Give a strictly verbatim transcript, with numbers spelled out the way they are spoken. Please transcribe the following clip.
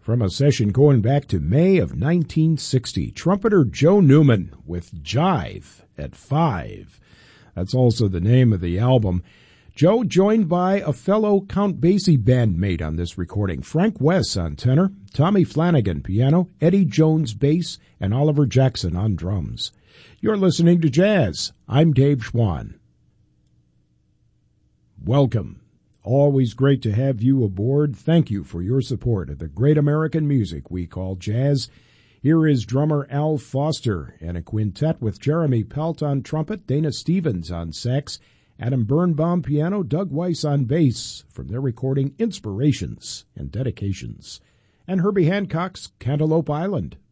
From a session going back to May of nineteen sixty, trumpeter Joe Newman with Jive at Five. That's also the name of the album. Joe joined by a fellow Count Basie bandmate on this recording, Frank Wess on tenor, Tommy Flanagan piano, Eddie Jones bass, and Oliver Jackson on drums. You're listening to Jazz. I'm Dave Schwann. Welcome. Always great to have you aboard. Thank you for your support of the great American music we call jazz. Here is drummer Al Foster and a quintet with Jeremy Pelt on trumpet, Dana Stevens on sax, Adam Birnbaum piano, Doug Weiss on bass from their recording Inspirations and Dedications, and Herbie Hancock's Cantaloupe Island.